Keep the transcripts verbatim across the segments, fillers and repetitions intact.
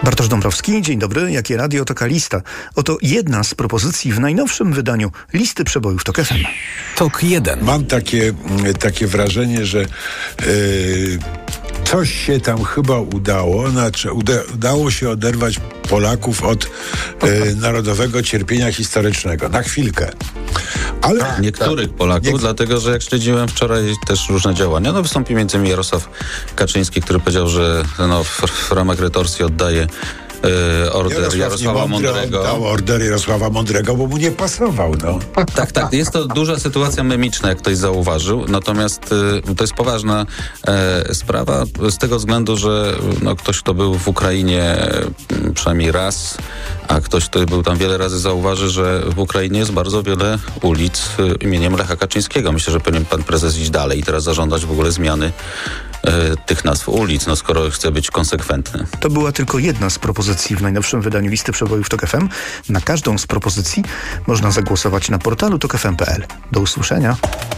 Bartosz Dąbrowski, dzień dobry. Jakie radio, taka lista. Oto jedna z propozycji w najnowszym wydaniu listy przebojów TOK F M. TOK jeden. Mam takie, takie wrażenie, że yy, coś się tam chyba udało. Znaczy, uda, udało się oderwać Polaków od yy, narodowego cierpienia historycznego. Na chwilkę. Ale niektórych tak, Polaków, nie... dlatego że jak śledziłem wczoraj też różne działania, no wystąpił między innymi Jarosław Kaczyński, który powiedział, że no, w, w ramach retorsji oddaje Yy, order Jarosław Jarosława Mądrego. Dał order Jarosława Mądrego, bo mu nie pasował. No. Tak, tak. Jest to duża sytuacja memiczna, jak ktoś zauważył. Natomiast yy, to jest poważna yy, sprawa z tego względu, że no, ktoś, kto był w Ukrainie yy, przynajmniej raz, a ktoś, kto był tam wiele razy, zauważy, że w Ukrainie jest bardzo wiele ulic yy, imieniem Lecha Kaczyńskiego. Myślę, że powinien pan prezes iść dalej i teraz zażądać w ogóle zmiany tych nazw ulic, no skoro chce być konsekwentny. To była tylko jedna z propozycji w najnowszym wydaniu listy przebojów TOK F M. Na każdą z propozycji można zagłosować na portalu tok f m kropka p l. Do usłyszenia.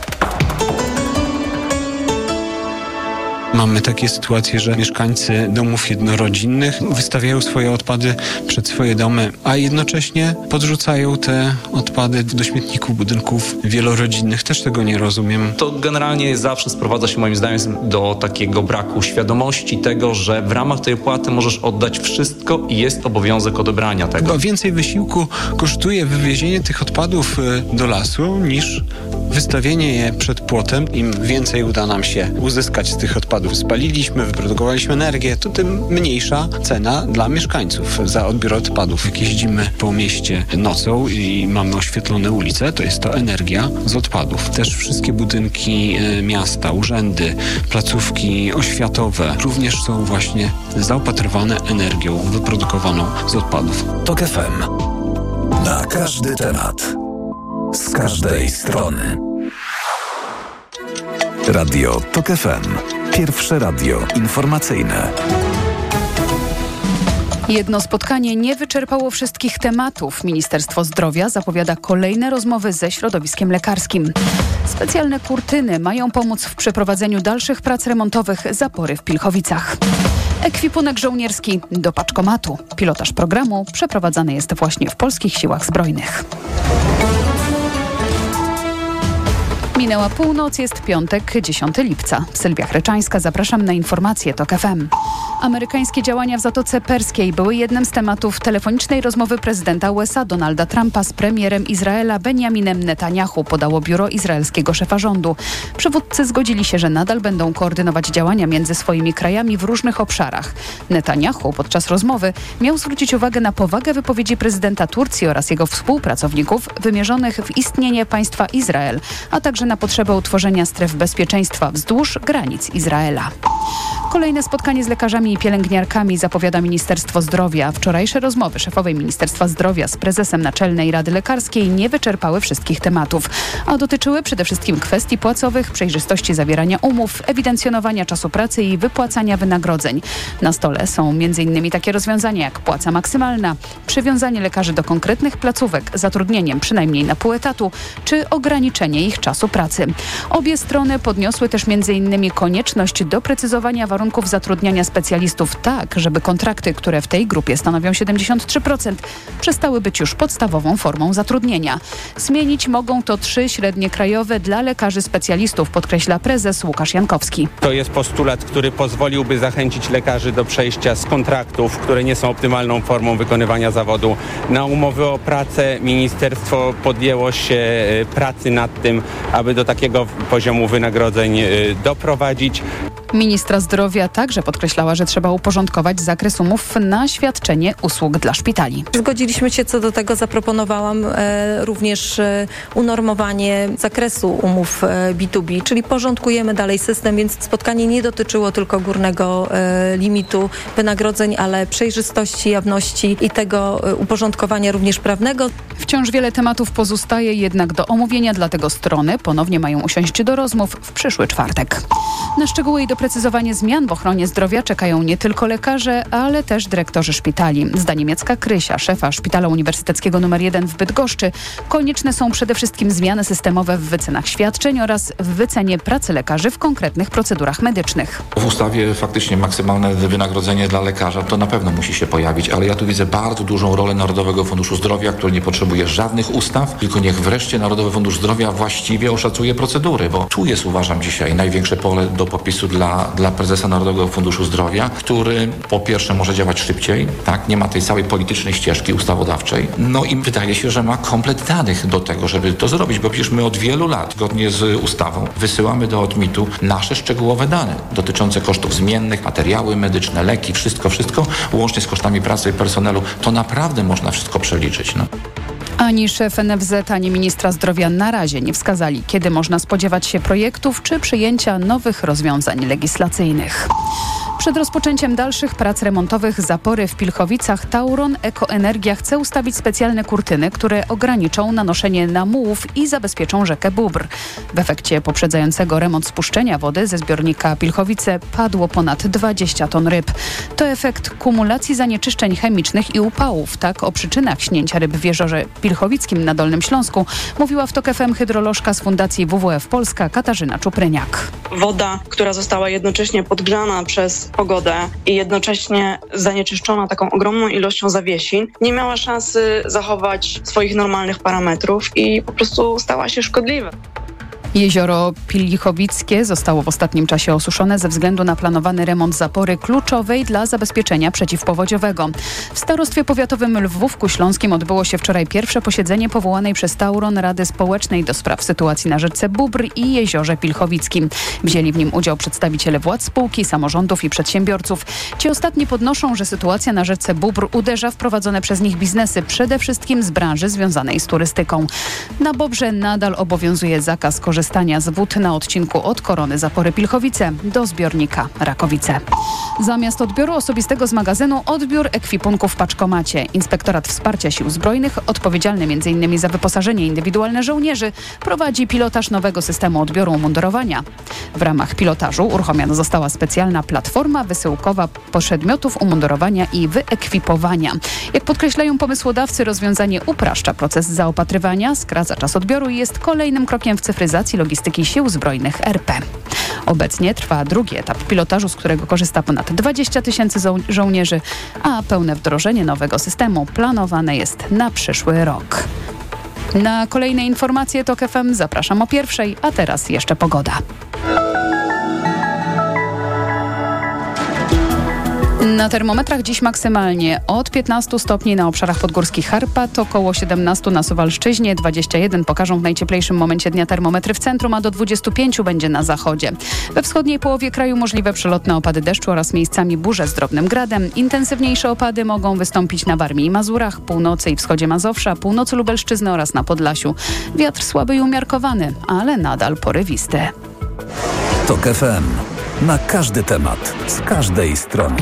Mamy takie sytuacje, że mieszkańcy domów jednorodzinnych wystawiają swoje odpady przed swoje domy, a jednocześnie podrzucają te odpady do śmietników budynków wielorodzinnych. Też tego nie rozumiem. To generalnie zawsze sprowadza się moim zdaniem do takiego braku świadomości tego, że w ramach tej opłaty możesz oddać wszystko i jest obowiązek odebrania tego. Chyba więcej wysiłku kosztuje wywiezienie tych odpadów do lasu niż wystawienie je przed płotem. Im więcej uda nam się uzyskać z tych odpadów, spaliliśmy, wyprodukowaliśmy energię, to tym mniejsza cena dla mieszkańców za odbiór odpadów. Jak jeździmy po mieście nocą i mamy oświetlone ulice, to jest to energia z odpadów. Też wszystkie budynki miasta, urzędy, placówki oświatowe również są właśnie zaopatrywane energią wyprodukowaną z odpadów. TOK F M. Na każdy temat. Z każdej strony. Radio TOK F M. Pierwsze radio informacyjne. Jedno spotkanie nie wyczerpało wszystkich tematów. Ministerstwo Zdrowia zapowiada kolejne rozmowy ze środowiskiem lekarskim. Specjalne kurtyny mają pomóc w przeprowadzeniu dalszych prac remontowych zapory w Pilchowicach. Ekwipunek żołnierski do paczkomatu. Pilotaż programu przeprowadzany jest właśnie w Polskich Siłach Zbrojnych. Minęła północ, jest piątek, dziesiątego lipca. Sylwia Chryczańska, zapraszam na informacje TOK F M. Amerykańskie działania w Zatoce Perskiej były jednym z tematów telefonicznej rozmowy prezydenta U S A Donalda Trumpa z premierem Izraela Benjaminem Netanyahu, podało biuro izraelskiego szefa rządu. Przywódcy zgodzili się, że nadal będą koordynować działania między swoimi krajami w różnych obszarach. Netanyahu podczas rozmowy miał zwrócić uwagę na powagę wypowiedzi prezydenta Turcji oraz jego współpracowników wymierzonych w istnienie państwa Izrael, a także na potrzebę utworzenia stref bezpieczeństwa wzdłuż granic Izraela. Kolejne spotkanie z lekarzami i pielęgniarkami zapowiada Ministerstwo Zdrowia. Wczorajsze rozmowy szefowej Ministerstwa Zdrowia z prezesem Naczelnej Rady Lekarskiej nie wyczerpały wszystkich tematów, a dotyczyły przede wszystkim kwestii płacowych, przejrzystości zawierania umów, ewidencjonowania czasu pracy i wypłacania wynagrodzeń. Na stole są między innymi takie rozwiązania jak płaca maksymalna, przywiązanie lekarzy do konkretnych placówek, zatrudnieniem przynajmniej na pół etatu, czy ograniczenie ich czasu pracy. Obie strony podniosły też między innymi konieczność doprecyzowania warunków zatrudniania specjalistów tak, żeby kontrakty, które w tej grupie stanowią siedemdziesiąt trzy procent, przestały być już podstawową formą zatrudnienia. Zmienić mogą to trzy średnie krajowe dla lekarzy specjalistów, podkreśla prezes Łukasz Jankowski. To jest postulat, który pozwoliłby zachęcić lekarzy do przejścia z kontraktów, które nie są optymalną formą wykonywania zawodu, na umowy o pracę. Ministerstwo podjęło się pracy nad tym, aby do takiego poziomu wynagrodzeń doprowadzić. Ministra Zdrowia także podkreślała, że trzeba uporządkować zakres umów na świadczenie usług dla szpitali. Zgodziliśmy się co do tego, zaproponowałam e, również e, unormowanie zakresu umów e, B dwa B, czyli porządkujemy dalej system, więc spotkanie nie dotyczyło tylko górnego e, limitu wynagrodzeń, ale przejrzystości, jawności i tego e, uporządkowania również prawnego. Wciąż wiele tematów pozostaje jednak do omówienia, dlatego strony ponownie mają usiąść do rozmów w przyszły czwartek. Na szczegóły i do doprecyzowanie zmian w ochronie zdrowia czekają nie tylko lekarze, ale też dyrektorzy szpitali. Zdaniem Jacka Krysia, szefa Szpitala Uniwersyteckiego numer jeden w Bydgoszczy, konieczne są przede wszystkim zmiany systemowe w wycenach świadczeń oraz w wycenie pracy lekarzy w konkretnych procedurach medycznych. W ustawie faktycznie maksymalne wynagrodzenie dla lekarza to na pewno musi się pojawić, ale ja tu widzę bardzo dużą rolę Narodowego Funduszu Zdrowia, który nie potrzebuje żadnych ustaw, tylko niech wreszcie Narodowy Fundusz Zdrowia właściwie oszacuje procedury, bo tu jest, uważam, dzisiaj największe pole do popisu dla, dla prezesa Narodowego Funduszu Zdrowia, który po pierwsze może działać szybciej, tak, nie ma tej całej politycznej ścieżki ustawodawczej, no i wydaje się, że ma komplet danych do tego, żeby to zrobić, bo przecież my od wielu lat, zgodnie z ustawą, wysyłamy do odmitu nasze szczegółowe dane dotyczące kosztów zmiennych, materiały medyczne, leki, wszystko, wszystko, łącznie z kosztami pracy i personelu, to naprawdę można wszystko przeliczyć, no. Ani szef N F Z, ani ministra zdrowia na razie nie wskazali, kiedy można spodziewać się projektów czy przyjęcia nowych rozwiązań legislacyjnych. Przed rozpoczęciem dalszych prac remontowych zapory w Pilchowicach Tauron Ekoenergia chce ustawić specjalne kurtyny, które ograniczą nanoszenie namułów i zabezpieczą rzekę Bóbr. W efekcie poprzedzającego remont spuszczenia wody ze zbiornika Pilchowice padło ponad dwadzieścia ton ryb. To efekt kumulacji zanieczyszczeń chemicznych i upałów. Tak o przyczynach śnięcia ryb w jeziorze Pilchowickim na Dolnym Śląsku mówiła w TOK F M hydrolożka z Fundacji W W F Polska Katarzyna Czupryniak. Woda, która została jednocześnie podgrzana przez pogodę i jednocześnie zanieczyszczona taką ogromną ilością zawiesin, nie miała szansy zachować swoich normalnych parametrów i po prostu stała się szkodliwa. Jezioro Pilchowickie zostało w ostatnim czasie osuszone ze względu na planowany remont zapory kluczowej dla zabezpieczenia przeciwpowodziowego. W Starostwie Powiatowym Lwówku Śląskim odbyło się wczoraj pierwsze posiedzenie powołanej przez Tauron Rady Społecznej do spraw sytuacji na rzece Bóbr i Jeziorze Pilchowickim. Wzięli w nim udział przedstawiciele władz spółki, samorządów i przedsiębiorców. Ci ostatni podnoszą, że sytuacja na rzece Bóbr uderza w prowadzone przez nich biznesy, przede wszystkim z branży związanej z turystyką. Na Bobrze nadal obowiązuje zakaz korzystania z wód na odcinku od Korony Zapory Pilchowice do zbiornika Rakowice. Zamiast odbioru osobistego z magazynu, odbiór ekwipunku w paczkomacie. Inspektorat Wsparcia Sił Zbrojnych, odpowiedzialny między innymi za wyposażenie indywidualne żołnierzy, prowadzi pilotaż nowego systemu odbioru umundurowania. W ramach pilotażu uruchomiona została specjalna platforma wysyłkowa przedmiotów umundurowania i wyekwipowania. Jak podkreślają pomysłodawcy, rozwiązanie upraszcza proces zaopatrywania, skraca czas odbioru i jest kolejnym krokiem w cyfryzacji logistyki Sił Zbrojnych R P. Obecnie trwa drugi etap pilotażu, z którego korzysta ponad dwadzieścia tysięcy żo- żołnierzy, a pełne wdrożenie nowego systemu planowane jest na przyszły rok. Na kolejne informacje TOK F M zapraszam o pierwszej, a teraz jeszcze pogoda. Na termometrach dziś maksymalnie od piętnastu stopni na obszarach podgórskich Karpat, około siedemnaście na Suwalszczyźnie, dwadzieścia jeden pokażą w najcieplejszym momencie dnia termometry w centrum, a do dwudziestu pięciu będzie na zachodzie. We wschodniej połowie kraju możliwe przelotne opady deszczu oraz miejscami burze z drobnym gradem. Intensywniejsze opady mogą wystąpić na Warmii i Mazurach, północy i wschodzie Mazowsza, północy Lubelszczyzny oraz na Podlasiu. Wiatr słaby i umiarkowany, ale nadal porywisty. TOK F M. Na każdy temat, z każdej strony.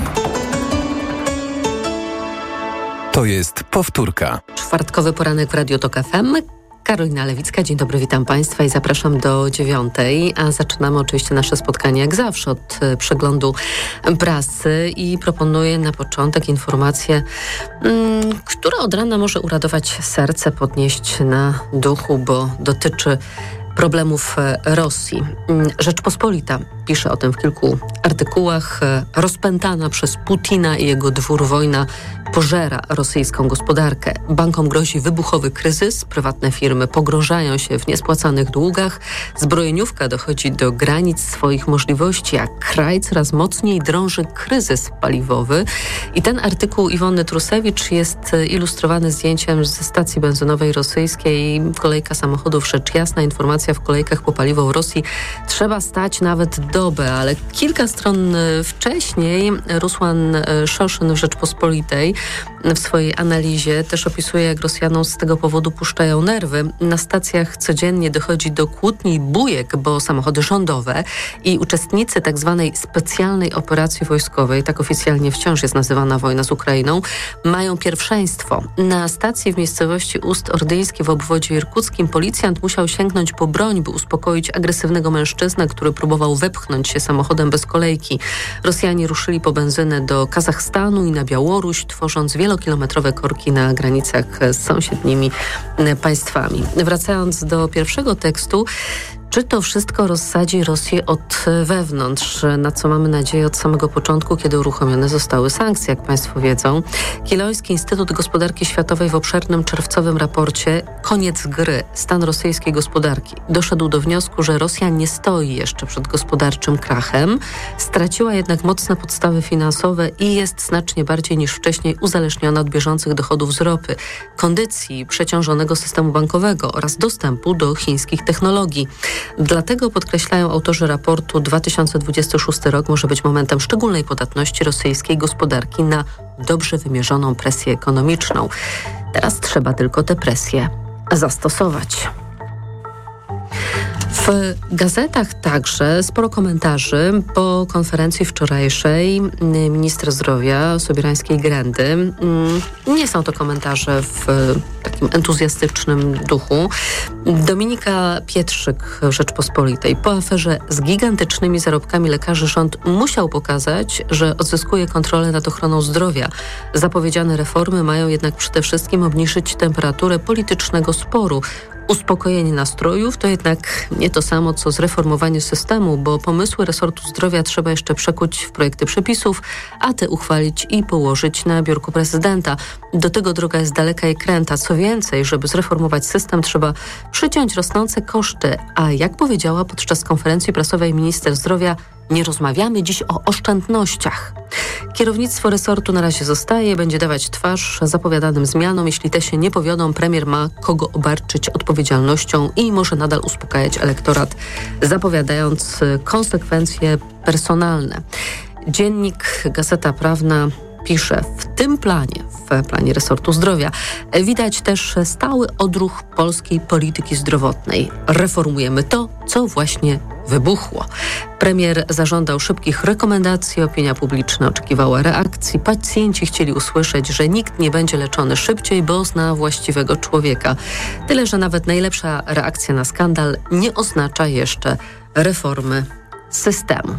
To jest powtórka. Czwartkowy poranek w Radiu TOK F M. Karolina Lewicka, dzień dobry, witam Państwa i zapraszam do dziewiątej, a zaczynamy oczywiście nasze spotkanie jak zawsze od przeglądu prasy i proponuję na początek informację, mm, która od rana może uradować serce, podnieść na duchu, bo dotyczy problemów Rosji. Rzeczpospolita pisze o tym w kilku artykułach. Rozpętana przez Putina i jego dwór wojna pożera rosyjską gospodarkę. Bankom grozi wybuchowy kryzys, prywatne firmy pogrążają się w niespłacanych długach, zbrojeniówka dochodzi do granic swoich możliwości, a kraj coraz mocniej drąży kryzys paliwowy. I ten artykuł Iwony Trusewicz jest ilustrowany zdjęciem ze stacji benzynowej rosyjskiej. Kolejka samochodów, rzecz jasna, informacja w kolejkach po paliwo w Rosji. Trzeba stać nawet dobę, ale kilka stron wcześniej Rusłan Szoszyn w Rzeczpospolitej w swojej analizie też opisuje, jak Rosjanom z tego powodu puszczają nerwy. Na stacjach codziennie dochodzi do kłótni i bujek, bo samochody rządowe i uczestnicy tak zwanej specjalnej operacji wojskowej, tak oficjalnie wciąż jest nazywana wojna z Ukrainą, mają pierwszeństwo. Na stacji w miejscowości Ust-Ordyjskie w obwodzie irkuckim policjant musiał sięgnąć po broń, by uspokoić agresywnego mężczyznę, który próbował wepchnąć się samochodem bez kolejki. Rosjanie ruszyli po benzynę do Kazachstanu i na Białoruś, tworząc wielokilometrowe korki na granicach z sąsiednimi państwami. Wracając do pierwszego tekstu, czy to wszystko rozsadzi Rosję od wewnątrz, na co mamy nadzieję od samego początku, kiedy uruchomione zostały sankcje, jak Państwo wiedzą. Kielonski Instytut Gospodarki Światowej w obszernym czerwcowym raporcie Koniec gry. Stan rosyjskiej gospodarki doszedł do wniosku, że Rosja nie stoi jeszcze przed gospodarczym krachem, straciła jednak mocne podstawy finansowe i jest znacznie bardziej niż wcześniej uzależniona od bieżących dochodów z ropy, kondycji przeciążonego systemu bankowego oraz dostępu do chińskich technologii. Dlatego, podkreślają autorzy raportu, dwa tysiące dwudziesty szósty rok może być momentem szczególnej podatności rosyjskiej gospodarki na dobrze wymierzoną presję ekonomiczną. Teraz trzeba tylko tę presję zastosować. W gazetach także sporo komentarzy po konferencji wczorajszej ministra zdrowia Sobierańskiej-Grendy. Nie są to komentarze w takim entuzjastycznym duchu. Dominika Pietrzyk w Rzeczpospolitej. Po aferze z gigantycznymi zarobkami lekarzy rząd musiał pokazać, że odzyskuje kontrolę nad ochroną zdrowia. Zapowiedziane reformy mają jednak przede wszystkim obniżyć temperaturę politycznego sporu. Uspokojenie nastrojów to jednak nie to samo, co zreformowanie systemu, bo pomysły resortu zdrowia trzeba jeszcze przekuć w projekty przepisów, a te uchwalić i położyć na biurku prezydenta. Do tego droga jest daleka i kręta. Co więcej, żeby zreformować system, trzeba przyciąć rosnące koszty, a jak powiedziała podczas konferencji prasowej minister zdrowia, nie rozmawiamy dziś o oszczędnościach. Kierownictwo resortu na razie zostaje, będzie dawać twarz zapowiadanym zmianom. Jeśli te się nie powiodą, premier ma kogo obarczyć odpowiedzialnością i może nadal uspokajać elektorat, zapowiadając konsekwencje personalne. Dziennik Gazeta Prawna pisze, w tym planie, w planie resortu zdrowia, widać też stały odruch polskiej polityki zdrowotnej. Reformujemy to, co właśnie wybuchło. Premier zażądał szybkich rekomendacji, opinia publiczna oczekiwała reakcji. Pacjenci chcieli usłyszeć, że nikt nie będzie leczony szybciej, bo zna właściwego człowieka. Tyle, że nawet najlepsza reakcja na skandal nie oznacza jeszcze reformy systemu.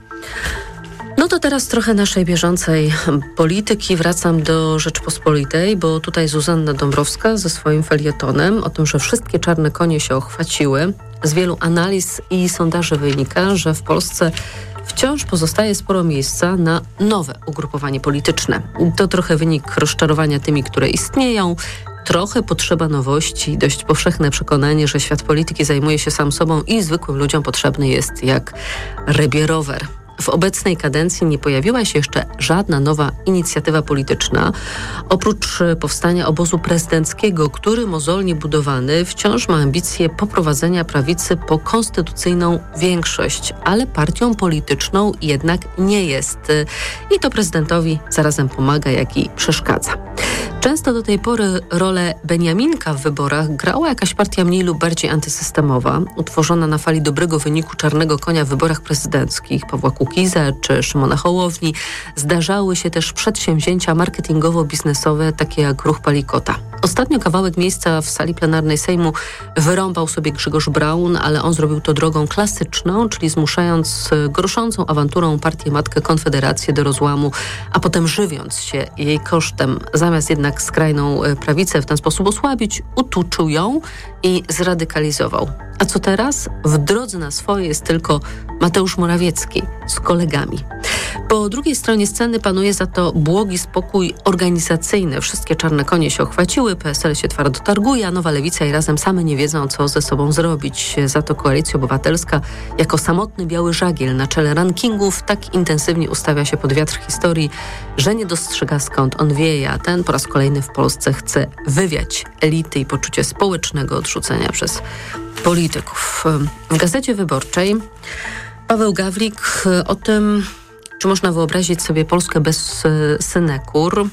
No to teraz trochę naszej bieżącej polityki. Wracam do Rzeczpospolitej, bo tutaj Zuzanna Dąbrowska ze swoim felietonem o tym, że wszystkie czarne konie się ochwaciły. Z wielu analiz i sondaży wynika, że w Polsce wciąż pozostaje sporo miejsca na nowe ugrupowanie polityczne. To trochę wynik rozczarowania tymi, które istnieją, trochę potrzeba nowości i dość powszechne przekonanie, że świat polityki zajmuje się sam sobą i zwykłym ludziom potrzebny jest jak rybie rower. W obecnej kadencji nie pojawiła się jeszcze żadna nowa inicjatywa polityczna. Oprócz powstania obozu prezydenckiego, który mozolnie budowany wciąż ma ambicje poprowadzenia prawicy po konstytucyjną większość, ale partią polityczną jednak nie jest. I to prezydentowi zarazem pomaga, jak i przeszkadza. Często do tej pory rolę Beniaminka w wyborach grała jakaś partia mniej lub bardziej antysystemowa, utworzona na fali dobrego wyniku czarnego konia w wyborach prezydenckich, Pawła Kukiza czy Szymona Hołowni. Zdarzały się też przedsięwzięcia marketingowo-biznesowe, takie jak ruch Palikota. Ostatnio kawałek miejsca w sali plenarnej Sejmu wyrąbał sobie Grzegorz Braun, ale on zrobił to drogą klasyczną, czyli zmuszając groszącą awanturą partię matkę Konfederację do rozłamu, a potem żywiąc się jej kosztem. Zamiast jednak skrajną prawicę w ten sposób osłabić, utuczył ją i zradykalizował. A co teraz? W drodze na swoje jest tylko Mateusz Morawiecki z kolegami. Po drugiej stronie sceny panuje za to błogi spokój organizacyjny. Wszystkie czarne konie się ochwaciły, P S L się twardo targuje, a Nowa Lewica i Razem same nie wiedzą, co ze sobą zrobić. Za to Koalicja Obywatelska jako samotny biały żagiel na czele rankingów tak intensywnie ustawia się pod wiatr historii, że nie dostrzega, skąd on wieje, a ten po raz kolejny w Polsce chce wywiać elity i poczucie społecznego odrzucenia przez polityków. W Gazecie Wyborczej Paweł Gawlik o tym, czy można wyobrazić sobie Polskę bez synekur,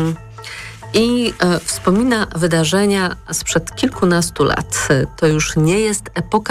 i e, wspomina wydarzenia sprzed kilkunastu lat. To już nie jest epoka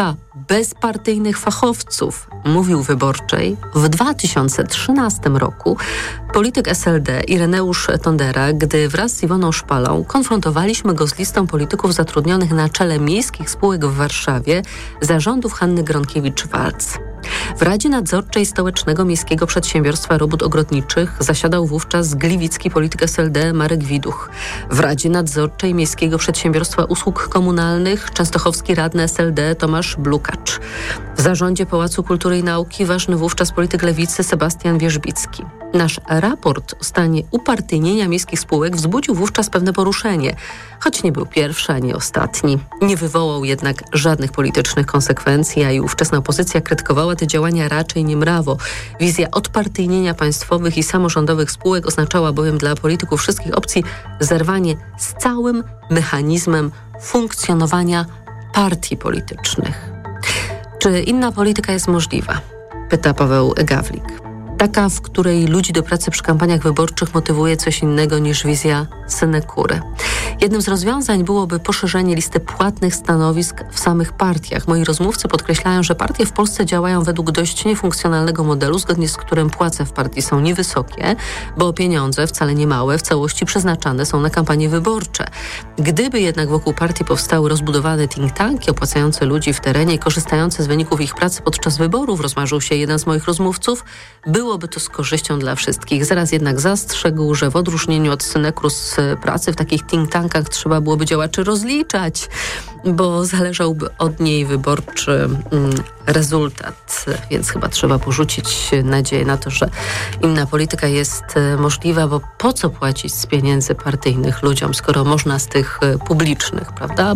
bezpartyjnych fachowców, mówił Wyborczej w dwa tysiące trzynastym roku polityk S L D Ireneusz Tondera, gdy wraz z Iwoną Szpalą konfrontowaliśmy go z listą polityków zatrudnionych na czele miejskich spółek w Warszawie zarządów Hanny Gronkiewicz-Waltz. W Radzie Nadzorczej Stołecznego Miejskiego Przedsiębiorstwa Robót Ogrodniczych zasiadał wówczas gliwicki polityk S L D Marek Widuch. W Radzie Nadzorczej Miejskiego Przedsiębiorstwa Usług Komunalnych częstochowski radny S L D Tomasz Blukacz. W zarządzie Pałacu Kultury i Nauki ważny wówczas polityk Lewicy Sebastian Wierzbicki. Nasz raport o stanie upartyjnienia miejskich spółek wzbudził wówczas pewne poruszenie, choć nie był pierwszy ani ostatni. Nie wywołał jednak żadnych politycznych konsekwencji, a i ówczesna opozycja krytykowała te działania raczej niemrawo. Wizja odpartyjnienia państwowych i samorządowych spółek oznaczała bowiem dla polityków wszystkich opcji zerwanie z całym mechanizmem funkcjonowania partii politycznych. Czy inna polityka jest możliwa? Pyta Paweł Gawlik. Taka, w której ludzi do pracy przy kampaniach wyborczych motywuje coś innego niż wizja synekury. Jednym z rozwiązań byłoby poszerzenie listy płatnych stanowisk w samych partiach. Moi rozmówcy podkreślają, że partie w Polsce działają według dość niefunkcjonalnego modelu, zgodnie z którym płace w partii są niewysokie, bo pieniądze, wcale nie małe, w całości przeznaczane są na kampanie wyborcze. Gdyby jednak wokół partii powstały rozbudowane think tanki opłacające ludzi w terenie i korzystające z wyników ich pracy podczas wyborów, rozmarzył się jeden z moich rozmówców, byłoby to z korzyścią dla wszystkich. Zaraz jednak zastrzegł, że w odróżnieniu od synekru z pracy w takich think tankach trzeba byłoby działaczy rozliczać, bo zależałby od niej wyborczy mm, rezultat. Więc chyba trzeba porzucić nadzieję na to, że inna polityka jest możliwa, bo po co płacić z pieniędzy partyjnych ludziom, skoro można z tych publicznych, prawda,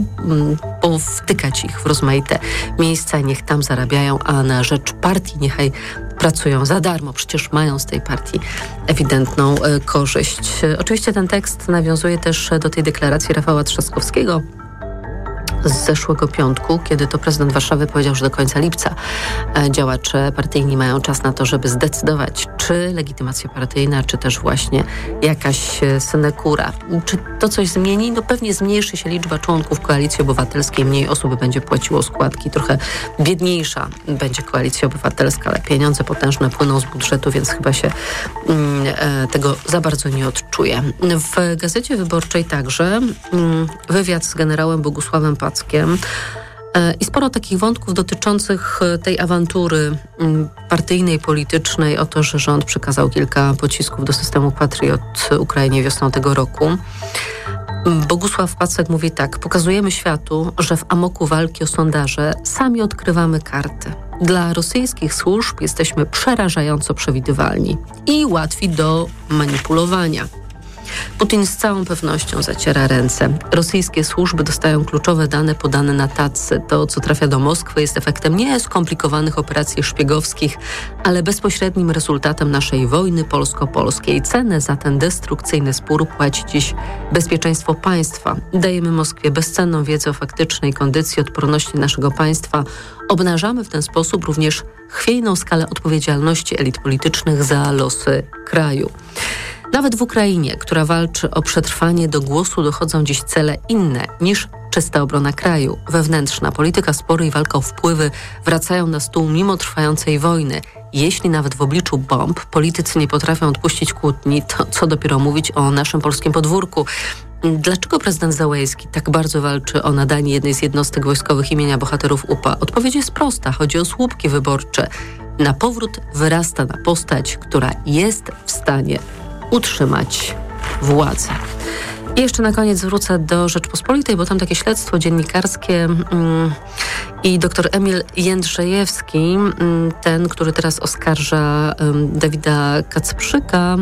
powtykać ich w rozmaite miejsca, niech tam zarabiają, a na rzecz partii niechaj pracują za darmo. Przecież mają z tej partii ewidentną y, korzyść. Oczywiście ten tekst nawiązuje też do tej deklaracji Rafała Trzaskowskiego z zeszłego piątku, kiedy to prezydent Warszawy powiedział, że do końca lipca działacze partyjni mają czas na to, żeby zdecydować, czy legitymacja partyjna, czy też właśnie jakaś synekura. Czy to coś zmieni? No pewnie zmniejszy się liczba członków Koalicji Obywatelskiej, mniej osób będzie płaciło składki, trochę biedniejsza będzie Koalicja Obywatelska, ale pieniądze potężne płyną z budżetu, więc chyba się mm, tego za bardzo nie odczuje. W Gazecie Wyborczej także mm, wywiad z generałem Bogusławem Packiem i sporo takich wątków dotyczących tej awantury partyjnej, politycznej, o to, że rząd przekazał kilka pocisków do systemu Patriot Ukrainie wiosną tego roku. Bogusław Pacek mówi tak: pokazujemy światu, że w amoku walki o sondaże sami odkrywamy karty. Dla rosyjskich służb jesteśmy przerażająco przewidywalni i łatwi do manipulowania. Putin z całą pewnością zaciera ręce. Rosyjskie służby dostają kluczowe dane podane na tacy. To, co trafia do Moskwy, jest efektem nie skomplikowanych operacji szpiegowskich, ale bezpośrednim rezultatem naszej wojny polsko-polskiej. Cenę za ten destrukcyjny spór płaci dziś bezpieczeństwo państwa. Dajemy Moskwie bezcenną wiedzę o faktycznej kondycji odporności naszego państwa. Obnażamy w ten sposób również chwiejną skalę odpowiedzialności elit politycznych za losy kraju. Nawet w Ukrainie, która walczy o przetrwanie, do głosu dochodzą dziś cele inne niż czysta obrona kraju. Wewnętrzna polityka, spory i walka o wpływy wracają na stół mimo trwającej wojny. Jeśli nawet w obliczu bomb politycy nie potrafią odpuścić kłótni, to co dopiero mówić o naszym polskim podwórku. Dlaczego prezydent Załęski tak bardzo walczy o nadanie jednej z jednostek wojskowych imienia bohaterów U P A? Odpowiedź jest prosta. Chodzi o słupki wyborcze. Na powrót wyrasta na postać, która jest w stanie utrzymać władzę. I jeszcze na koniec wrócę do Rzeczpospolitej, bo tam takie śledztwo dziennikarskie mm, i dr Emil Jędrzejewski, mm, ten, który teraz oskarża mm, Dawida Kacprzyka,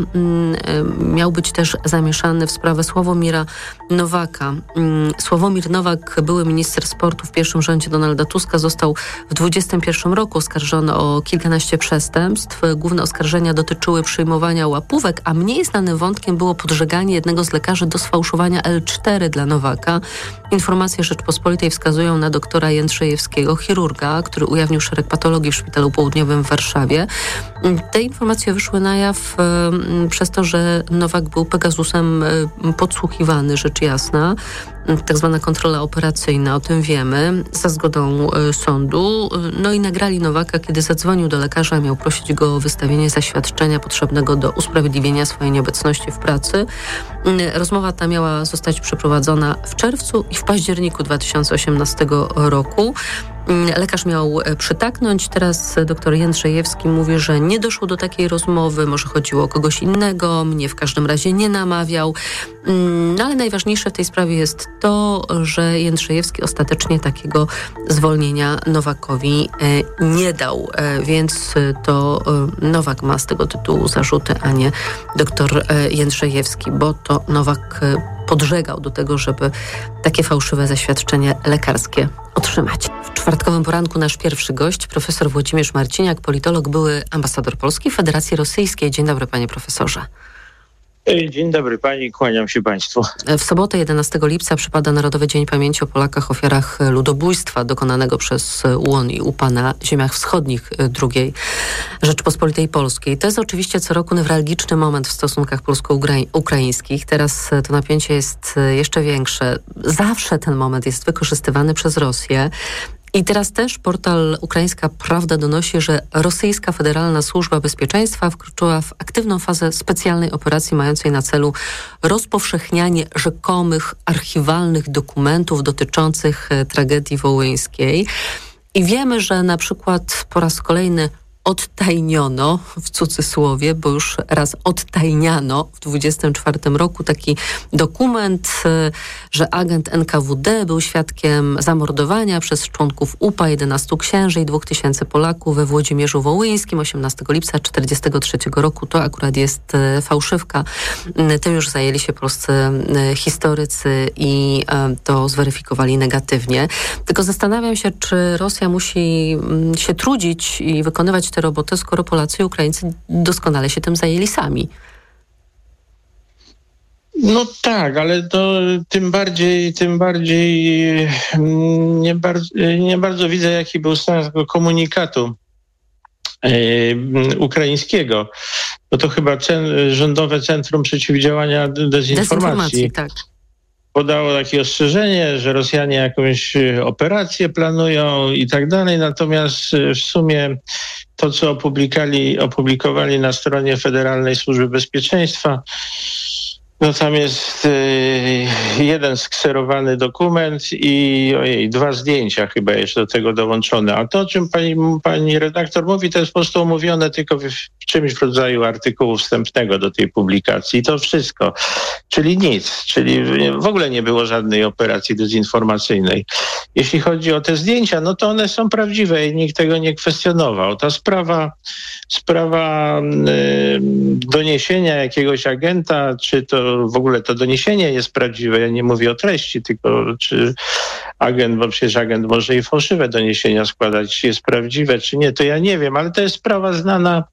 mm, miał być też zamieszany w sprawę Sławomira Nowaka. Mm, Sławomir Nowak, były minister sportu w pierwszym rządzie Donalda Tuska, został w dwudziestym pierwszym roku oskarżony o kilkanaście przestępstw. Główne oskarżenia dotyczyły przyjmowania łapówek, a mniej znanym wątkiem było podżeganie jednego z lekarzy do sfałszowania L cztery dla Nowaka. Informacje Rzeczpospolitej wskazują na doktora Jędrzejewskiego, chirurga, który ujawnił szereg patologii w Szpitalu Południowym w Warszawie. Te informacje wyszły na jaw e, przez to, że Nowak był Pegasusem e, podsłuchiwany, rzecz jasna. tak zwana kontrola operacyjna, o tym wiemy, za zgodą sądu. No i nagrali Nowaka, kiedy zadzwonił do lekarza, miał prosić go o wystawienie zaświadczenia potrzebnego do usprawiedliwienia swojej nieobecności w pracy. Rozmowa ta miała zostać przeprowadzona w czerwcu i w październiku dwa tysiące osiemnastego roku. Lekarz miał przytaknąć. Teraz dr Jędrzejewski mówi, że nie doszło do takiej rozmowy, może chodziło o kogoś innego, mnie w każdym razie nie namawiał. No ale najważniejsze w tej sprawie jest to, że Jędrzejewski ostatecznie takiego zwolnienia Nowakowi nie dał, więc to Nowak ma z tego tytułu zarzuty, a nie dr Jędrzejewski, bo to Nowak podżegał do tego, żeby takie fałszywe zaświadczenie lekarskie otrzymać. W czwartkowym poranku nasz pierwszy gość, profesor Włodzimierz Marciniak, politolog, były ambasador Polski w Federacji Rosyjskiej. Dzień dobry, panie profesorze. Dzień dobry pani, kłaniam się państwu. W sobotę jedenastego lipca przypada Narodowy Dzień Pamięci o Polakach ofiarach ludobójstwa dokonanego przez U O N i U P A na ziemiach wschodnich drugiej Rzeczypospolitej Polskiej. To jest oczywiście co roku newralgiczny moment w stosunkach polsko-ukraińskich. Teraz to napięcie jest jeszcze większe. Zawsze ten moment jest wykorzystywany przez Rosję. I teraz też portal Ukraińska Prawda donosi, że rosyjska Federalna Służba Bezpieczeństwa wkroczyła w aktywną fazę specjalnej operacji mającej na celu rozpowszechnianie rzekomych archiwalnych dokumentów dotyczących tragedii wołyńskiej. I wiemy, że na przykład po raz kolejny odtajniono, w cudzysłowie, bo już raz odtajniano w dwudziestym czwartym roku taki dokument, że agent N K W D był świadkiem zamordowania przez członków U P A jedenastu księży i dwóch tysięcy Polaków we Włodzimierzu Wołyńskim osiemnastego lipca tysiąc dziewięćset czterdziestego trzeciego roku. To akurat jest fałszywka. Tym już zajęli się polscy historycy i to zweryfikowali negatywnie. Tylko zastanawiam się, czy Rosja musi się trudzić i wykonywać tę robotę, skoro Polacy i Ukraińcy doskonale się tym zajęli sami. No tak, ale to tym bardziej, tym bardziej nie bardzo, nie bardzo widzę, jaki był sens tego komunikatu e, ukraińskiego. Bo to chyba cen, Rządowe Centrum Przeciwdziałania Dezinformacji, Dezinformacji tak. podało takie ostrzeżenie, że Rosjanie jakąś operację planują i tak dalej, natomiast w sumie to, co opublikowali, opublikowali na stronie Federalnej Służby Bezpieczeństwa, no tam jest y, jeden skserowany dokument i ojej, dwa zdjęcia chyba jeszcze do tego dołączone. A to, o czym pani, pani redaktor mówi, to jest po prostu omówione tylko w, w czymś w rodzaju artykułu wstępnego do tej publikacji. I to wszystko. Czyli nic. Czyli w ogóle nie było żadnej operacji dezinformacyjnej. Jeśli chodzi o te zdjęcia, no to one są prawdziwe i nikt tego nie kwestionował. Ta sprawa, sprawa y, doniesienia jakiegoś agenta, czy to w ogóle to doniesienie jest prawdziwe. Ja nie mówię o treści, tylko czy agent, bo przecież agent może i fałszywe doniesienia składać, czy jest prawdziwe, czy nie, to ja nie wiem, ale to jest sprawa znana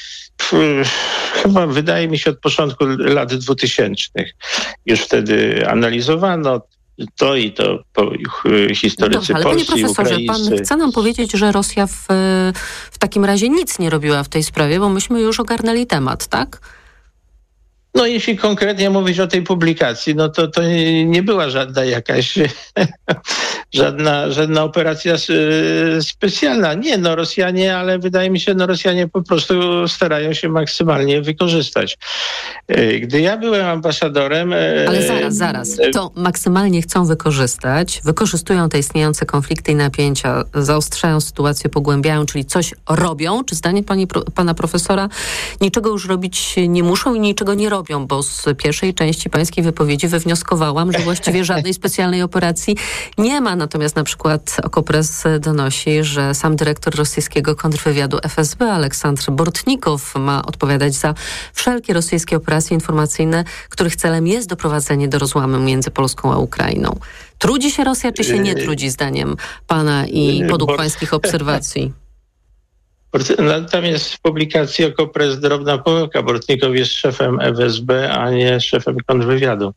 chyba, wydaje mi się, od początku lat dwutysięcznych. Już wtedy analizowano to i to po, historycy Dobrze, ale polscy panie profesorze, i ukraińscy. Pan chce nam powiedzieć, że Rosja w, w takim razie nic nie robiła w tej sprawie, bo myśmy już ogarnęli temat, tak? No jeśli konkretnie mówić o tej publikacji, no to to nie była żadna jakaś żadna, żadna operacja specjalna. Nie, no Rosjanie, ale wydaje mi się, no Rosjanie po prostu starają się maksymalnie wykorzystać. Gdy ja byłem ambasadorem... Ale zaraz, zaraz. To maksymalnie chcą wykorzystać, wykorzystują te istniejące konflikty i napięcia, zaostrzają sytuację, pogłębiają, czyli coś robią. Czy zdaniem pani, pana profesora niczego już robić nie muszą i niczego nie robią? Bo z pierwszej części pańskiej wypowiedzi wywnioskowałam, że właściwie żadnej specjalnej operacji nie ma. Natomiast na przykład Okopres donosi, że sam dyrektor rosyjskiego kontrwywiadu F S B Aleksandr Bortnikow ma odpowiadać za wszelkie rosyjskie operacje informacyjne, których celem jest doprowadzenie do rozłamu między Polską a Ukrainą. Trudzi się Rosja, czy się nie trudzi, zdaniem pana i podług pańskich obserwacji? Tam jest w publikacji Okopres drobna pomyłka. Bortnikow jest szefem F S B, a nie szefem kontrwywiadu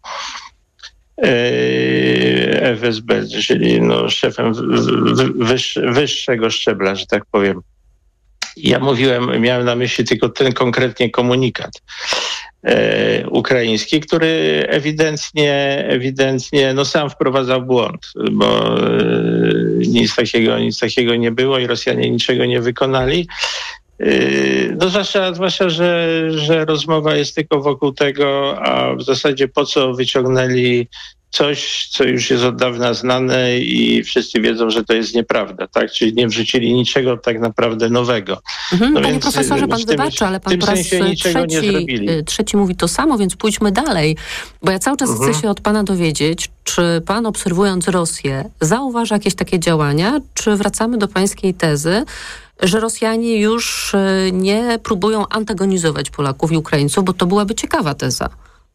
F S B, czyli no szefem wyższy, wyższego szczebla, że tak powiem. Ja mówiłem, miałem na myśli tylko ten konkretnie komunikat. e, ukraiński, który ewidentnie, ewidentnie no sam wprowadzał błąd, bo e, nic takiego, nic takiego nie było i Rosjanie niczego nie wykonali. No zwłaszcza, zwłaszcza że, że rozmowa jest tylko wokół tego, a w zasadzie po co wyciągnęli coś, co już jest od dawna znane i wszyscy wiedzą, że to jest nieprawda, tak? Czyli nie wrzucili niczego tak naprawdę nowego. Mhm, no panie więc profesorze, pan w tym, wybaczy, ale pan w tym po raz sensie niczego trzeci, nie zrobili. trzeci mówi to samo, więc pójdźmy dalej. Bo ja cały czas Mhm. chcę się od pana dowiedzieć, czy pan obserwując Rosję zauważa jakieś takie działania, czy wracamy do pańskiej tezy, że Rosjanie już nie próbują antagonizować Polaków i Ukraińców, bo to byłaby ciekawa teza.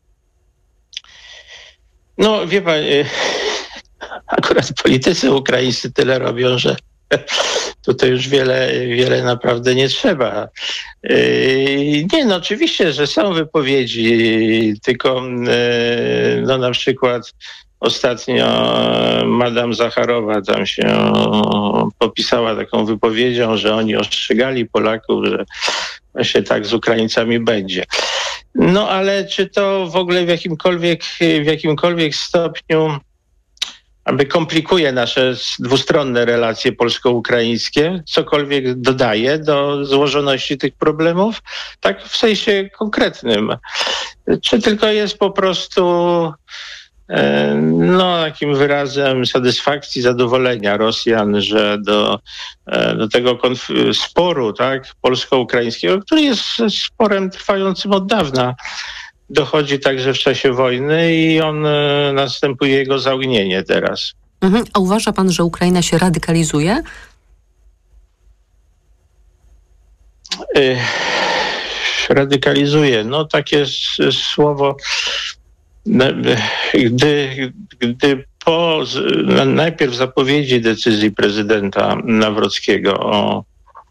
No wie pan, akurat politycy ukraińscy tyle robią, że tutaj już wiele, wiele naprawdę nie trzeba. Nie, no oczywiście, że są wypowiedzi, tylko no na przykład ostatnio Madame Zacharowa tam się popisała taką wypowiedzią, że oni ostrzegali Polaków, że właśnie tak z Ukraińcami będzie. No ale czy to w ogóle w jakimkolwiek, w jakimkolwiek stopniu aby komplikuje nasze dwustronne relacje polsko-ukraińskie, cokolwiek dodaje do złożoności tych problemów, tak w sensie konkretnym. Czy tylko jest po prostu no, takim wyrazem satysfakcji, zadowolenia Rosjan, że do, do tego konf- sporu, tak, polsko-ukraińskiego, który jest sporem trwającym od dawna, dochodzi także w czasie wojny i on następuje jego zaognienie teraz. Mhm. A uważa pan, że Ukraina się radykalizuje? Y- radykalizuje, no takie s- słowo. Gdy, gdy po najpierw zapowiedzi decyzji prezydenta Nawrockiego o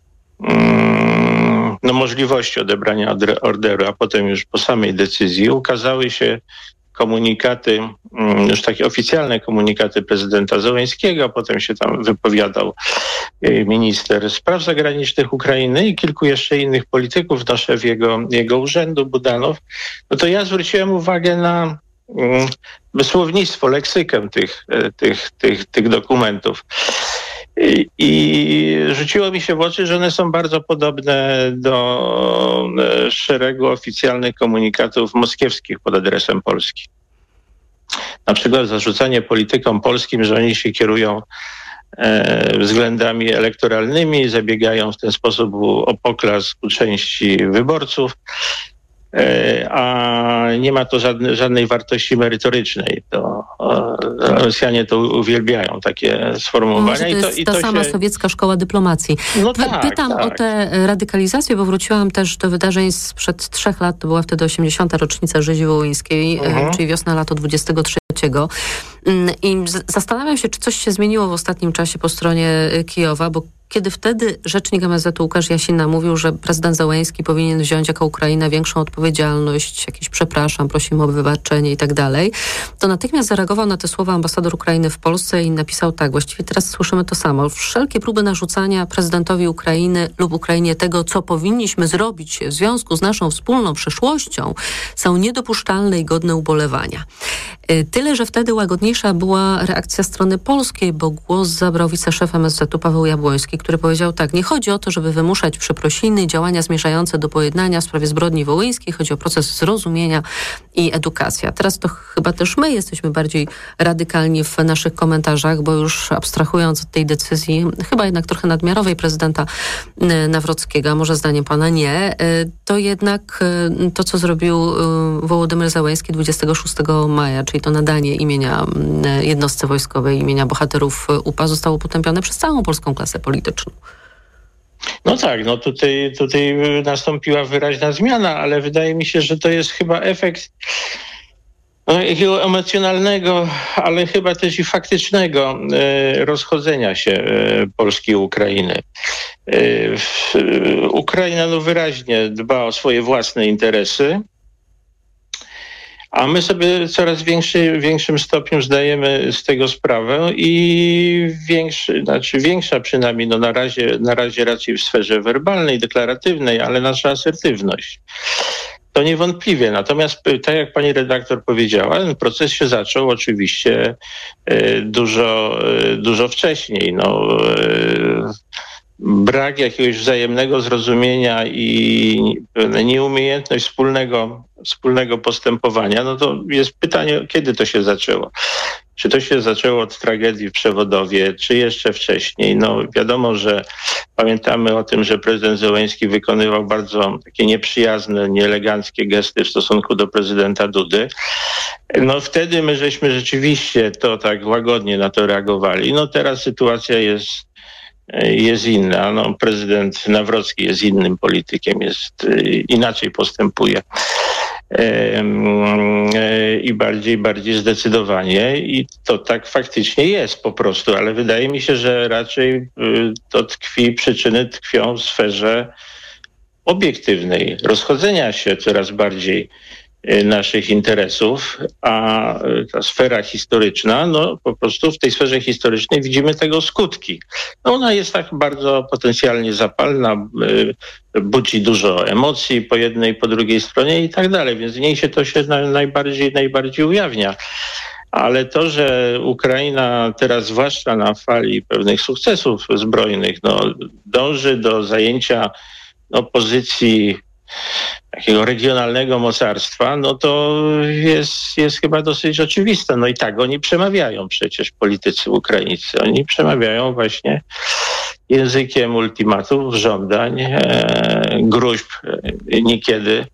mm, no, możliwości odebrania orderu, a potem już po samej decyzji ukazały się komunikaty, już takie oficjalne komunikaty prezydenta Zełenskiego, potem się tam wypowiadał minister spraw zagranicznych Ukrainy i kilku jeszcze innych polityków, no szef jego, jego urzędu, Budanow, no to ja zwróciłem uwagę na um, słownictwo, leksykę tych, tych, tych, tych dokumentów. I, I rzuciło mi się w oczy, że one są bardzo podobne do szeregu oficjalnych komunikatów moskiewskich pod adresem Polski. Na przykład zarzucanie politykom polskim, że oni się kierują e, względami elektoralnymi, zabiegają w ten sposób o poklask u części wyborców, e, a nie ma to żadne, żadnej wartości merytorycznej. To e, Rosjanie to uwielbiają, takie sformułowania. Może to jest I to, ta i to sama się... sowiecka szkoła dyplomacji. No tak, Pytam tak. o tę radykalizację, bo wróciłam też do wydarzeń sprzed trzech lat, to była wtedy osiemdziesiąta rocznica rzezi wołyńskiej, mhm. czyli wiosna, lato dwudziestego trzeciego. I zastanawiam się, czy coś się zmieniło w ostatnim czasie po stronie Kijowa, bo kiedy wtedy rzecznik M S Z-u Łukasz Jasina mówił, że prezydent Zełenski powinien wziąć jako Ukraina większą odpowiedzialność, jakieś przepraszam, prosimy o wybaczenie i tak dalej, to natychmiast zareagował na te słowa ambasador Ukrainy w Polsce i napisał tak, właściwie teraz słyszymy to samo. Wszelkie próby narzucania prezydentowi Ukrainy lub Ukrainie tego, co powinniśmy zrobić w związku z naszą wspólną przyszłością, są niedopuszczalne i godne ubolewania. Tyle, że wtedy łagodniejsza była reakcja strony polskiej, bo głos zabrał wiceszef M S Z-u Paweł Jabłoński, który powiedział tak, nie chodzi o to, żeby wymuszać przeprosiny, działania zmierzające do pojednania w sprawie zbrodni wołyńskiej, chodzi o proces zrozumienia i edukacja. Teraz to chyba też my jesteśmy bardziej radykalni w naszych komentarzach, bo już abstrahując od tej decyzji, chyba jednak trochę nadmiarowej prezydenta Nawrockiego, a może zdaniem pana nie, to jednak to, co zrobił Wołodymyr Zełenski dwudziestego szóstego maja, czyli to nadanie imienia jednostce wojskowej, imienia bohaterów U P A zostało potępione przez całą polską klasę polityczną. No tak, no tutaj, tutaj nastąpiła wyraźna zmiana, ale wydaje mi się, że to jest chyba efekt no, jakiego emocjonalnego, ale chyba też i faktycznego e, rozchodzenia się e, Polski i Ukrainy. E, w, Ukraina no, wyraźnie dba o swoje własne interesy, a my sobie coraz większy, w większym stopniu zdajemy z tego sprawę i większy, znaczy większa przynajmniej no na razie, na razie raczej w sferze werbalnej, deklaratywnej, ale nasza asertywność. To niewątpliwie. Natomiast tak jak pani redaktor powiedziała, ten proces się zaczął oczywiście dużo, dużo wcześniej. No, brak jakiegoś wzajemnego zrozumienia i nieumiejętność wspólnego, wspólnego postępowania, no to jest pytanie, kiedy to się zaczęło. Czy to się zaczęło od tragedii w Przewodowie, czy jeszcze wcześniej? No wiadomo, że pamiętamy o tym, że prezydent Zełenski wykonywał bardzo takie nieprzyjazne, nieeleganckie gesty w stosunku do prezydenta Dudy. No wtedy my żeśmy rzeczywiście to tak łagodnie na to reagowali. No teraz sytuacja jest jest inna. No, prezydent Nawrocki jest innym politykiem, jest inaczej postępuje i bardziej, bardziej zdecydowanie i to tak faktycznie jest po prostu, ale wydaje mi się, że raczej to tkwi, przyczyny tkwią w sferze obiektywnej, rozchodzenia się coraz bardziej naszych interesów, a ta sfera historyczna, no po prostu w tej sferze historycznej widzimy tego skutki. No ona jest tak bardzo potencjalnie zapalna, budzi dużo emocji po jednej i po drugiej stronie i tak dalej, więc w niej się to się najbardziej, najbardziej ujawnia. Ale to, że Ukraina teraz, zwłaszcza na fali pewnych sukcesów zbrojnych, no, dąży do zajęcia no, pozycji takiego regionalnego mocarstwa, no to jest, jest chyba dosyć oczywiste. No i tak oni przemawiają przecież politycy ukraińscy. Oni przemawiają właśnie językiem ultimatów, żądań, e, gruźb, e, niekiedy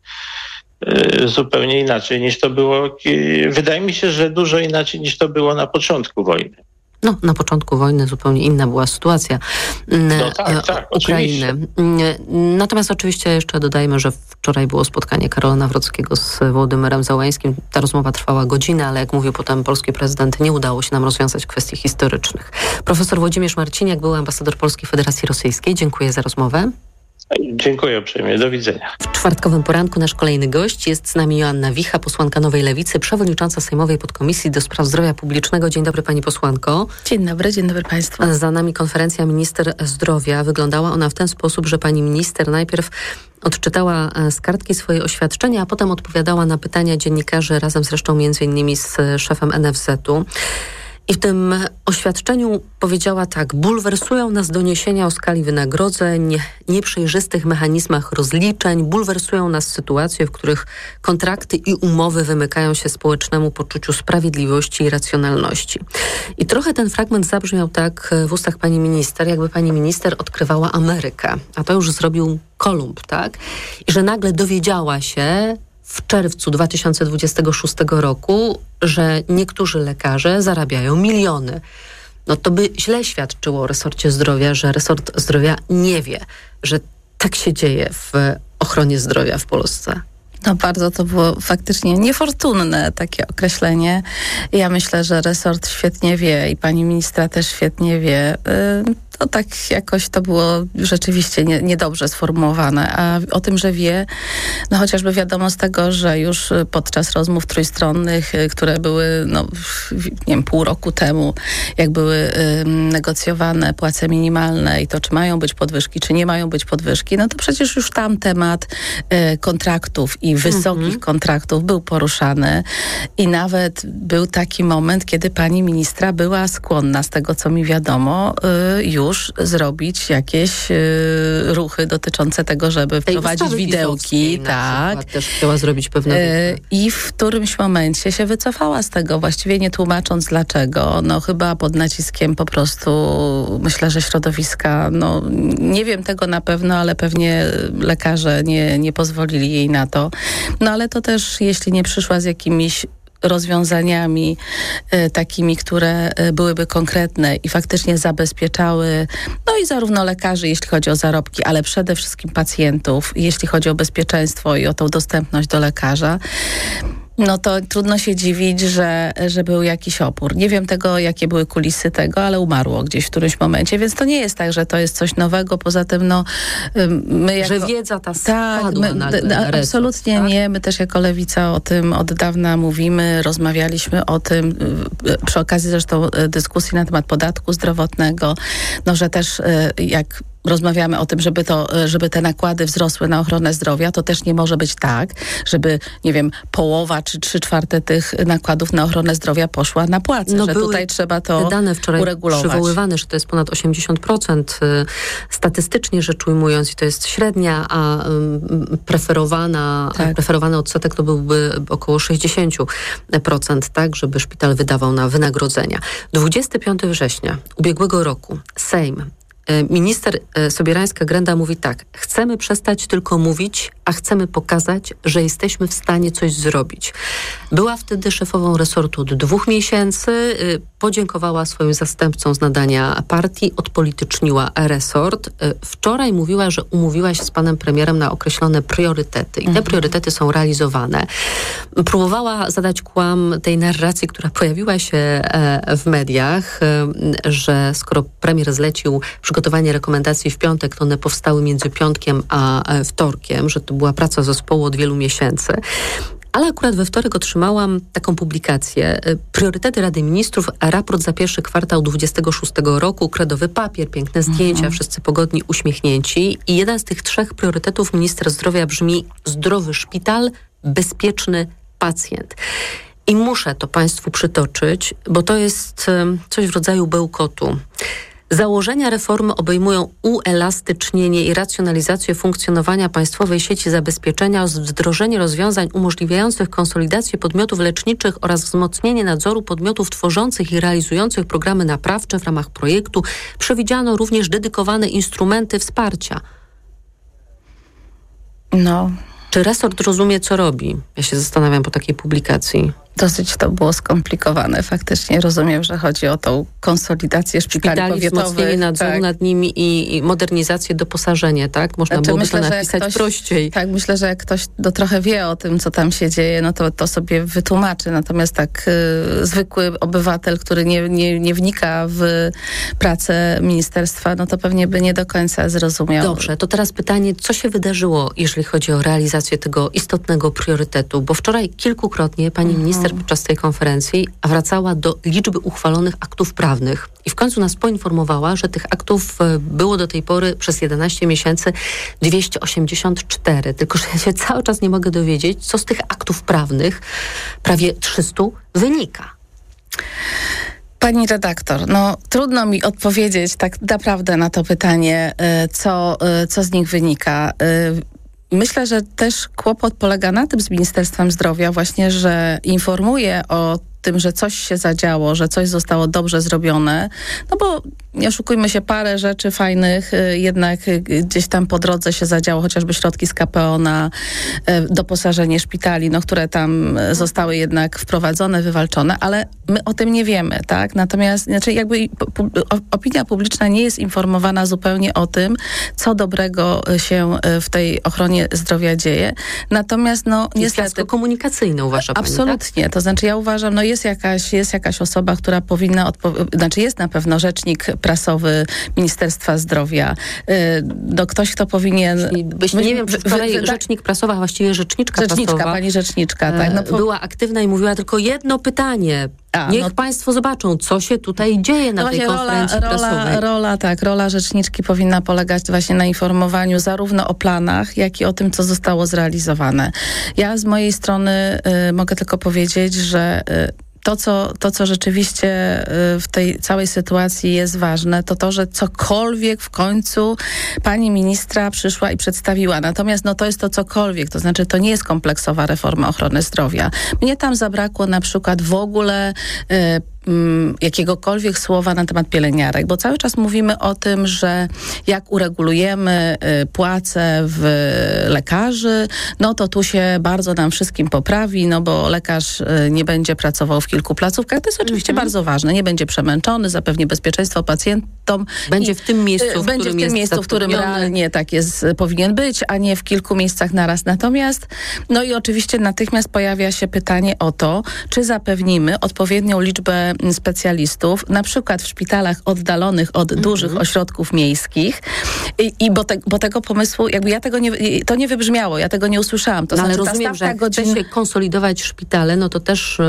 e, zupełnie inaczej niż to było. E, wydaje mi się, że dużo inaczej niż to było na początku wojny. No, na początku wojny zupełnie inna była sytuacja no tak, tak, Ukrainy. Oczywiście. Natomiast oczywiście jeszcze dodajmy, że wczoraj było spotkanie Karola Nawrockiego z Wołodymyrem Zełenskim. Ta rozmowa trwała godzinę, ale jak mówił potem polski prezydent, nie udało się nam rozwiązać kwestii historycznych. Profesor Włodzimierz Marciniak, były ambasador Polskiej Federacji Rosyjskiej. Dziękuję za rozmowę. Dziękuję uprzejmie. Do widzenia. W czwartkowym poranku nasz kolejny gość jest z nami Joanna Wicha, posłanka Nowej Lewicy, przewodnicząca Sejmowej Podkomisji do Spraw Zdrowia Publicznego. Dzień dobry pani posłanko. Dzień dobry, dzień dobry państwu. Za nami konferencja minister zdrowia. Wyglądała ona w ten sposób, że pani minister najpierw odczytała z kartki swoje oświadczenia, a potem odpowiadała na pytania dziennikarzy, razem zresztą między innymi z szefem N F Z-u. I w tym oświadczeniu powiedziała tak: bulwersują nas doniesienia o skali wynagrodzeń, nieprzejrzystych mechanizmach rozliczeń, bulwersują nas sytuacje, w których kontrakty i umowy wymykają się społecznemu poczuciu sprawiedliwości i racjonalności. I trochę ten fragment zabrzmiał tak w ustach pani minister, jakby pani minister odkrywała Amerykę, a to już zrobił Kolumb, tak? I że nagle dowiedziała się w czerwcu dwa tysiące dwudziestego szóstego roku, że niektórzy lekarze zarabiają miliony. No to by źle świadczyło o resorcie zdrowia, że resort zdrowia nie wie, że tak się dzieje w ochronie zdrowia w Polsce. No bardzo to było faktycznie niefortunne takie określenie. Ja myślę, że resort świetnie wie i pani ministra też świetnie wie. To tak jakoś to było rzeczywiście nie, niedobrze sformułowane. A o tym, że wie, no chociażby wiadomo z tego, że już podczas rozmów trójstronnych, które były, no nie wiem, pół roku temu, jak były y, negocjowane płace minimalne i to, czy mają być podwyżki, czy nie mają być podwyżki, no to przecież już tam temat y, kontraktów i wysokich mhm. kontraktów był poruszany i nawet był taki moment, kiedy pani ministra była skłonna, z tego co mi wiadomo, y, już zrobić jakieś y, ruchy dotyczące tego, żeby wprowadzić widełki. Tak. Też chciała zrobić pewne y, I w którymś momencie się wycofała z tego, właściwie nie tłumacząc dlaczego. No chyba pod naciskiem po prostu, myślę, że środowiska, no nie wiem tego na pewno, ale pewnie lekarze nie, nie pozwolili jej na to. No ale to też, jeśli nie przyszła z jakimiś rozwiązaniami y, takimi, które y, byłyby konkretne i faktycznie zabezpieczały, no i zarówno lekarzy, jeśli chodzi o zarobki, ale przede wszystkim pacjentów, jeśli chodzi o bezpieczeństwo i o tą dostępność do lekarza, no to trudno się dziwić, że, że był jakiś opór. Nie wiem tego, jakie były kulisy tego, ale umarło gdzieś w którymś momencie, więc to nie jest tak, że to jest coś nowego. Poza tym, no my jako... Że wiedza ta spadła tak, nagle, d- absolutnie resort, tak? Nie. My też jako Lewica o tym od dawna mówimy, rozmawialiśmy o tym przy okazji zresztą dyskusji na temat podatku zdrowotnego, no że też jak rozmawiamy o tym, żeby to, żeby te nakłady wzrosły na ochronę zdrowia, to też nie może być tak, żeby, nie wiem, połowa czy trzy czwarte tych nakładów na ochronę zdrowia poszła na płace, no że tutaj trzeba to dane wczoraj uregulować. Przywoływane, że to jest ponad osiemdziesiąt procent statystycznie rzecz ujmując i to jest średnia, a preferowana, tak. preferowany odsetek to byłby około sześćdziesiąt procent, tak, żeby szpital wydawał na wynagrodzenia. dwudziestego piątego września ubiegłego roku Sejm, minister Sobierańska-Grenda mówi tak: chcemy przestać tylko mówić, a chcemy pokazać, że jesteśmy w stanie coś zrobić. Była wtedy szefową resortu od dwóch miesięcy, podziękowała swoim zastępcom z nadania partii, odpolityczniła resort. Wczoraj mówiła, że umówiła się z panem premierem na określone priorytety i te mhm. priorytety są realizowane. Próbowała zadać kłam tej narracji, która pojawiła się w mediach, że skoro premier zlecił przygotowanie rekomendacji w piątek, to one powstały między piątkiem a wtorkiem, że to była praca zespołu od wielu miesięcy. Ale akurat we wtorek otrzymałam taką publikację. Priorytety Rady Ministrów, raport za pierwszy kwartał dwudziestego szóstego roku, kredowy papier, piękne zdjęcia, mhm. wszyscy pogodni, uśmiechnięci. I jeden z tych trzech priorytetów ministra zdrowia brzmi: zdrowy szpital, bezpieczny pacjent. I muszę to Państwu przytoczyć, bo to jest coś w rodzaju bełkotu. Założenia reformy obejmują uelastycznienie i racjonalizację funkcjonowania państwowej sieci zabezpieczenia, wdrożenie rozwiązań umożliwiających konsolidację podmiotów leczniczych oraz wzmocnienie nadzoru podmiotów tworzących i realizujących programy naprawcze w ramach projektu. Przewidziano również dedykowane instrumenty wsparcia. No. Czy resort rozumie, co robi? Ja się zastanawiam po takiej publikacji. Dosyć to było skomplikowane. Faktycznie rozumiem, że chodzi o tą konsolidację szpitali, szpitali powiatowych. Wzmocnienie nadzoru tak. nad nimi i, i modernizację, doposażenie, tak? Można znaczy, byłoby myślę, to napisać ktoś, prościej. Tak, myślę, że jak ktoś no, trochę wie o tym, co tam się dzieje, no to to sobie wytłumaczy. Natomiast tak y, zwykły obywatel, który nie, nie, nie wnika w pracę ministerstwa, no to pewnie by nie do końca zrozumiał. Dobrze, to teraz pytanie, co się wydarzyło, jeżeli chodzi o realizację tego istotnego priorytetu? Bo wczoraj kilkukrotnie pani mhm. minister podczas tej konferencji wracała do liczby uchwalonych aktów prawnych i w końcu nas poinformowała, że tych aktów było do tej pory przez jedenaście miesięcy dwieście osiemdziesiąt cztery. Tylko że ja się cały czas nie mogę dowiedzieć, co z tych aktów prawnych, prawie trzysta, wynika. Pani redaktor, no trudno mi odpowiedzieć tak naprawdę na to pytanie, co, co z nich wynika. Myślę, że też kłopot polega na tym z Ministerstwem Zdrowia właśnie, że informuje o tym, że coś się zadziało, że coś zostało dobrze zrobione, no bo nie oszukujmy się, parę rzeczy fajnych jednak gdzieś tam po drodze się zadziało, chociażby środki z K P O na doposażenie szpitali, no, które tam zostały jednak wprowadzone, wywalczone, ale my o tym nie wiemy, tak? Natomiast znaczy jakby opinia publiczna nie jest informowana zupełnie o tym, co dobrego się w tej ochronie zdrowia dzieje. Natomiast no niestety... komunikacyjne uważa pani, absolutnie. Tak? To znaczy ja uważam, no jest jakaś, jest jakaś osoba, która powinna, odpo- znaczy jest na pewno rzecznik prasowy Ministerstwa Zdrowia. No ktoś, kto powinien... Byś, nie wiem, czy wczoraj rzecznik prasowa, właściwie rzeczniczka, rzeczniczka prasowa, pani rzeczniczka, tak. No, po... była aktywna i mówiła tylko jedno pytanie. A, Niech no, państwo zobaczą, co się tutaj dzieje na no tej konferencji rola, prasowej. Rola, rola, tak, rola rzeczniczki powinna polegać właśnie na informowaniu zarówno o planach, jak i o tym, co zostało zrealizowane. Ja z mojej strony y, mogę tylko powiedzieć, że y, To co, to, co rzeczywiście w tej całej sytuacji jest ważne, to to, że cokolwiek w końcu pani ministra przyszła i przedstawiła. Natomiast no, to jest to cokolwiek, to znaczy to nie jest kompleksowa reforma ochrony zdrowia. Mnie tam zabrakło na przykład w ogóle y, jakiegokolwiek słowa na temat pielęgniarek, bo cały czas mówimy o tym, że jak uregulujemy y, płace w lekarzy, no to tu się bardzo nam wszystkim poprawi, no bo lekarz y, nie będzie pracował w kilku placówkach. To jest oczywiście mm-hmm. bardzo ważne. Nie będzie przemęczony, zapewni bezpieczeństwo pacjentom. Będzie i, w tym miejscu, w będzie którym w tym jest miejscu, w którym realnie tak jest, powinien być, a nie w kilku miejscach naraz. Natomiast, no i oczywiście natychmiast pojawia się pytanie o to, czy zapewnimy odpowiednią liczbę specjalistów, na przykład w szpitalach oddalonych od mm-hmm. dużych ośrodków miejskich i, i bo, te, bo tego pomysłu, jakby ja tego nie, to nie wybrzmiało, ja tego nie usłyszałam. To no, znaczy, ale rozumiem, że jak godzin... chce się konsolidować szpitale, no to też y,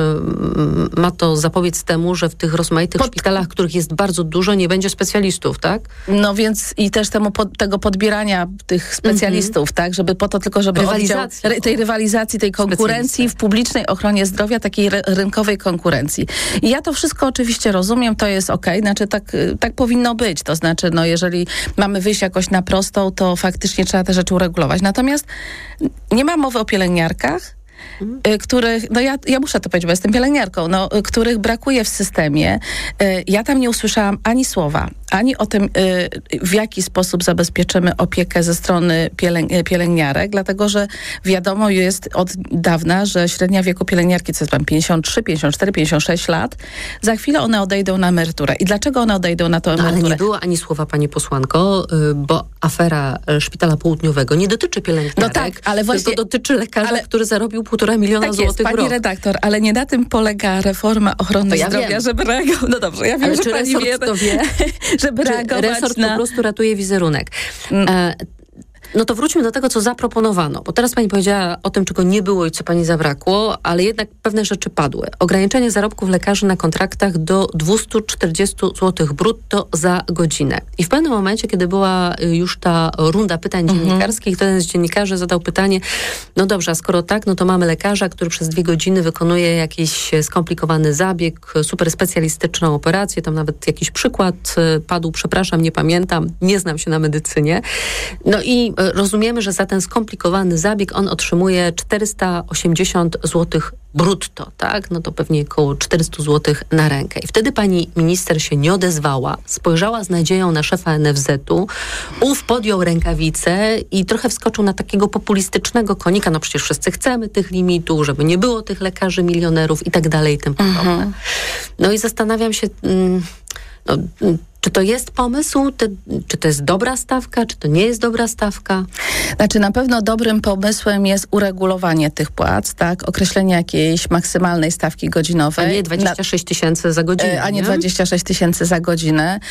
ma to zapobiec temu, że w tych rozmaitych Pod... szpitalach, których jest bardzo dużo, nie będzie specjalistów, tak? No więc i też temu pod, tego podbierania tych specjalistów, mm-hmm. tak, żeby po to tylko, żeby oddział, ry, tej rywalizacji, tej konkurencji w publicznej ochronie zdrowia, takiej ry, rynkowej konkurencji. I ja to wszystko oczywiście rozumiem, to jest okej, okay, znaczy tak, tak powinno być, to znaczy, no jeżeli mamy wyjść jakoś na prostą, to faktycznie trzeba te rzeczy uregulować. Natomiast nie ma mowy o pielęgniarkach, Hmm. których, no ja, ja muszę to powiedzieć, bo jestem pielęgniarką, no, których brakuje w systemie. Ja tam nie usłyszałam ani słowa, ani o tym, w jaki sposób zabezpieczymy opiekę ze strony pielęg- pielęgniarek, dlatego, że wiadomo jest od dawna, że średnia wieku pielęgniarki, co jest tam pięćdziesiąt trzy, pięćdziesiąt cztery, pięćdziesiąt sześć lat, za chwilę one odejdą na emeryturę. I dlaczego one odejdą na tę emeryturę? No, ale nie było ani słowa, pani posłanko, bo afera Szpitala Południowego nie dotyczy pielęgniarek, no tak, ale właśnie, tylko dotyczy lekarza, ale, który zarobił półtora miliona tak złotych jest, pani w rok. redaktor, ale nie na tym polega reforma ochrony ja zdrowia, wiem. żeby reagować. No dobrze, ja wiem, ale że czy pani resort wie, to wie, żeby reagować resort na... po prostu ratuje wizerunek. E, No to wróćmy do tego, co zaproponowano, bo teraz pani powiedziała o tym, czego nie było i co pani zabrakło, ale jednak pewne rzeczy padły. Ograniczenie zarobków lekarzy na kontraktach do dwieście czterdzieści złotych brutto za godzinę. I w pewnym momencie, kiedy była już ta runda pytań mhm. dziennikarskich, to jeden z dziennikarzy zadał pytanie, no dobrze, a skoro tak, no to mamy lekarza, który przez dwie godziny wykonuje jakiś skomplikowany zabieg, super specjalistyczną operację, tam nawet jakiś przykład padł, przepraszam, nie pamiętam, nie znam się na medycynie. No i rozumiemy, że za ten skomplikowany zabieg on otrzymuje czterysta osiemdziesiąt złotych brutto, tak? No to pewnie około czterysta złotych na rękę. I wtedy pani minister się nie odezwała, spojrzała z nadzieją na szefa en ef zetu, ów podjął rękawice i trochę wskoczył na takiego populistycznego konika, no przecież wszyscy chcemy tych limitów, żeby nie było tych lekarzy milionerów i tak dalej i tym podobne. Mhm. No i zastanawiam się... Mm, no, czy to jest pomysł? Ty, czy to jest dobra stawka? Czy to nie jest dobra stawka? Znaczy na pewno dobrym pomysłem jest uregulowanie tych płac, tak? Określenie jakiejś maksymalnej stawki godzinowej. A nie dwadzieścia sześć tysięcy za godzinę. A nie, nie dwadzieścia sześć tysięcy za godzinę.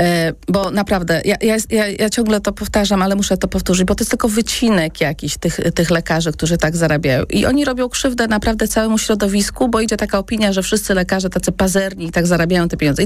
Bo naprawdę, ja, ja, ja, ja ciągle to powtarzam, ale muszę to powtórzyć, bo to jest tylko wycinek jakiś tych, tych lekarzy, którzy tak zarabiają. I oni robią krzywdę naprawdę całemu środowisku, bo idzie taka opinia, że wszyscy lekarze tacy pazerni i tak zarabiają te pieniądze.